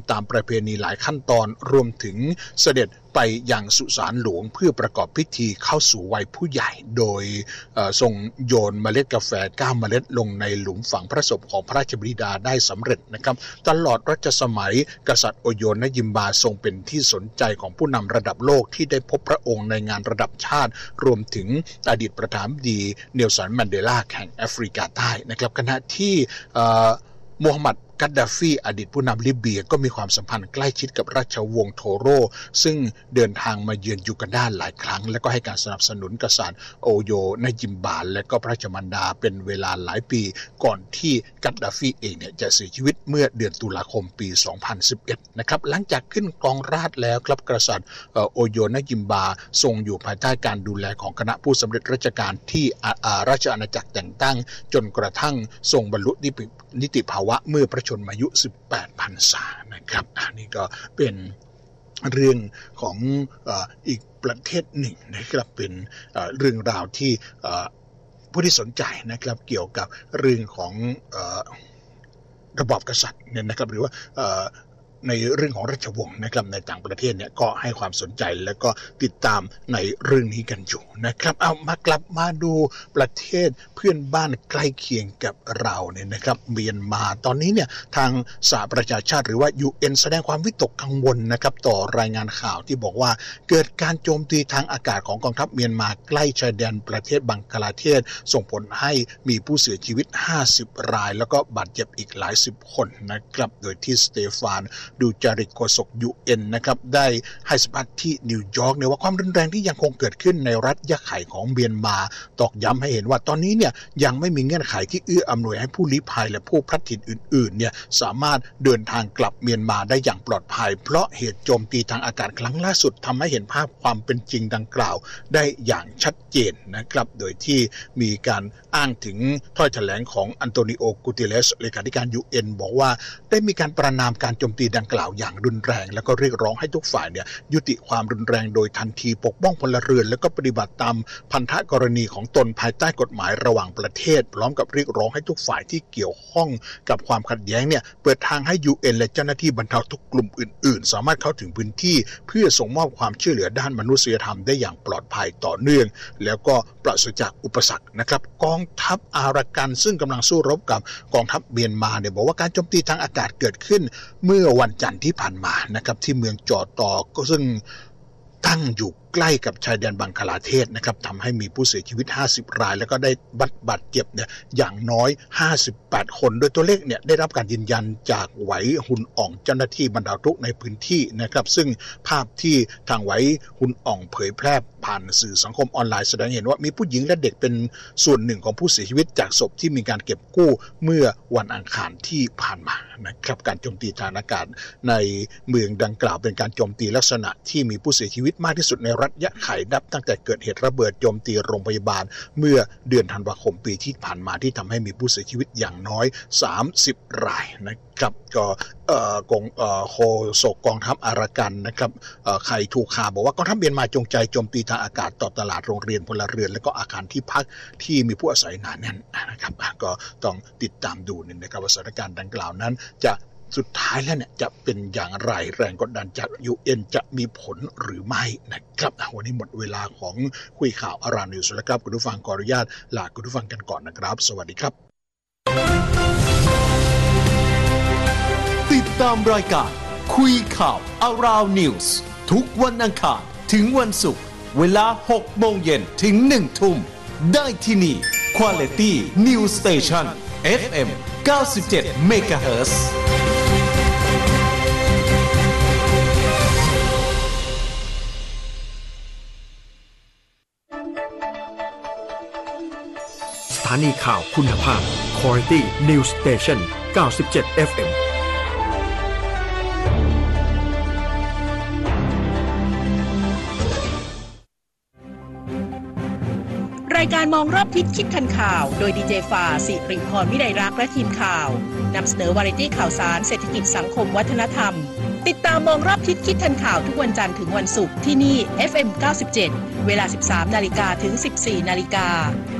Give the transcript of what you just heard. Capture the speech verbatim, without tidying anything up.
ตามประเพณีหลายขั้นตอนรวมถึงเสด็จไปยังสุสานหลวงเพื่อประกอบพิธีเข้าสู่วัยผู้ใหญ่โดยทรงโยนเมล็ดกาแฟเก้าเมล็ดลงในหลุมฝังพระศพของพระราชบิดาได้สำเร็จนะครับตลอดรัชสมัยกษัตริย์โอโยนยิมบาทรงเป็นที่สนใจของผู้นำระดับโลกที่ได้พบพระองค์ในงานระดับชาติรวมถึงอดีตประธานาธิบดีเนลสันมันเดลาแห่งแอฟริกาใต้นะครับขณะที่มูฮัมหมัดกัดดาฟีอดีตผู้นำลิเบียก็มีความสัมพันธ์ใกล้ชิดกับราชวงศ์โทโรซึ่งเดินทางมาเยือนยูกันดาหลายครั้งและก็ให้การสนับสนุนกษัตริย์โอโยนยิมบาและก็พระราชมารดาเป็นเวลาหลายปีก่อนที่กัดดาฟีเองเนี่ยจะเสียชีวิตเมื่อเดือนตุลาคมปีสองพันสิบเอ็ดนะครับหลังจากขึ้นครองราชย์แล้วครับกษัตริย์โอโยนยิมบาทรงอยู่ภายใต้การดูแลของคณะผู้สำเร็จราชการที่ราชอาณาจักรแต่งตั้งจนกระทั่งทรงบรรลุนิติภาวะเมื่อพระชนมายุสิบแปดพรรษานะครับอันนี้ก็เป็นเรื่องของเอ่ออีกประเทศหนึ่งนะครับเป็นเอ่อเรื่องราวที่เอ่อผู้ที่สนใจนะครับเกี่ยวกับเรื่องของเอ่อระบอบกษัตริย์เนี่ยนะครับหรือว่าเอ่อในเรื่องของราชวงศ์นะครับในต่างประเทศเนี่ยก็ให้ความสนใจแล้วก็ติดตามในเรื่องนี้กันอยู่นะครับเอามากลับมาดูประเทศเพื่อนบ้านใกล้เคียงกับเราเนี่ยนะครับเมียนมาตอนนี้เนี่ยทางสหประชาชาติหรือว่า ยู เอ็น แสดงความวิตกกังวลนะครับต่อรายงานข่าวที่บอกว่าเกิดการโจมตีทางอากาศของกองทัพเมียนมาใกล้ชายแดนประเทศบังกลาเทศส่งผลให้มีผู้เสียชีวิตห้าสิบรายแล้วก็บาดเจ็บอีกหลายสิบคนนะครับโดยที่สเตฟานดูจาริกโฆษก ยู เอ็น นะครับได้ให้สัมภาษณ์ที่นิวยอร์กเนี่ยว่าความรุนแรงที่ยังคงเกิดขึ้นในรัฐยะไข่ของเมียนมาตอกย้ำให้เห็นว่าตอนนี้เนี่ยยังไม่มีเงื่อนไขที่เอื้ออำนวยให้ผู้ลี้ภัยและผู้พลัดถิ่นอื่นๆเนี่ยสามารถเดินทางกลับเมียนมาได้อย่างปลอดภัยเพราะเหตุโจมตีทางอากาศครั้งล่าสุดทำให้เห็นภาพความเป็นจริงดังกล่าวได้อย่างชัดเจนนะครับโดยที่มีการอ้างถึงถ้อยแถลงของอันโตนิโอ กูเตเรสเลขาธิการ ยู เอ็น บอกว่าได้มีการประณามการโจมตีดังกล่าวอย่างรุนแรงแล้วก็เรียกร้องให้ทุกฝ่ายเนี่ยยุติความรุนแรงโดยทันทีปกป้องพลเรือนแล้วก็ปฏิบัติตามพันธกรณีของตนภายใต้กฎหมายระหว่างประเทศพร้อมกับเรียกร้องให้ทุกฝ่ายที่เกี่ยวข้องกับความขัดแย้งเนี่ยเปิดทางให้ ยู เอ็น และเจ้าหน้าที่บรรเทาทุกกลุ่มอื่นๆสามารถเข้าถึงพื้นที่เพื่อส่งมอบความช่วยเหลือด้านมนุษยธรรมได้อย่างปลอดภัยต่อเนื่องแล้วก็ปราศจากอุปสรรคนะครับกองทัพอารักันซึ่งกำลังสู้รบกับกองทัพเมียนมาเนี่ยบอกว่าการโจมตีทางอากาศเกิดขึ้นเมื่อวันจันทร์ที่ผ่านมานะครับที่เมืองจอตอก็ซึ่งตั้งอยู่ใกล้กับชายแดนบังคลาเทศนะครับทำให้มีผู้เสียชีวิตห้าสิบรายแล้วก็ได้บาดเจ็บเนี่ยอย่างน้อยห้าสิบแปดคนโดยตัวเลขเนี่ยได้รับการยืนยันจากไหวหุนอ่องเจ้าหน้าที่บรรเทาทุกข์ในพื้นที่นะครับซึ่งภาพที่ทางไหวหุนอ่องเผยแพร่ผ่านสื่อสังคมออนไลน์แสดงเห็นว่ามีผู้หญิงและเด็กเป็นส่วนหนึ่งของผู้เสียชีวิตจากศพที่มีการเก็บกู้เมื่อวันอังคารที่ผ่านมานะครับการโจมตีทางอากาศในเมืองดังกล่าวเป็นการโจมตีลักษณะที่มีผู้เสียชีวิตมากที่สุดในรัฐยะไข่นับตั้งแต่เกิดเหตุระเบิดโจมตีโรงพยาบาลเมื่อเดือนธันวาคมปีที่ผ่านมาที่ทำให้มีผู้เสียชีวิตอย่างน้อยสามสิบรายนะครับก็เอ่อกองเอ่อโฆษกกองทัพอารักันนะครับเอ่อไข่ทูคาบอกว่ากองทัพเมียนมาจงใจโจมตีทางอากาศต่อตลาดโรงเรียนพลเรือนและก็อาคารที่พักที่มีผู้อาศัยหนาแน่นนะครับก็ต้องติดตามดูนะครับว่าสถานการณ์ดังกล่าวนั้นจะสุดท้ายแล้วเนี่ยจะเป็นอย่างไรแรงกดดันจาก ยู เอ็น จะมีผลหรือไม่นะครับวันนี้หมดเวลาของคุยข่าวอารานิวส์แล้วครับคุณผู้ฟังขออนุญาตลาคุณผู้ฟังกันก่อนนะครับสวัสดีครับติดตามรายการคุยข่าวอารานิวส์ทุกวันอังคารถึงวันศุกร์เวลา หกโมงเย็นถึง หนึ่งทุ่มได้ที่นี่ Quality News Station เอฟ เอ็ม เก้าสิบเจ็ด เมกะเฮิรตซ์สถานีข่าวคุณภาพ Quality News Station เก้าสิบเจ็ด เอฟ เอ็มรายการมองรอบทิศคิดทันข่าวโดยดีเจฟ้าสิริพรวิไลรักษ์และทีมข่าวนำเสนอวาไรตี้ข่าวสารเศรษฐกิจสังคมวัฒนธรรมติดตามมองรอบทิศคิดทันข่าวทุกวันจันทร์ถึงวันศุกร์ที่นี่ เอฟ เอ็ม เก้าสิบเจ็ด เวลา สิบสามนาฬิกาถึง สิบสี่นาฬิกา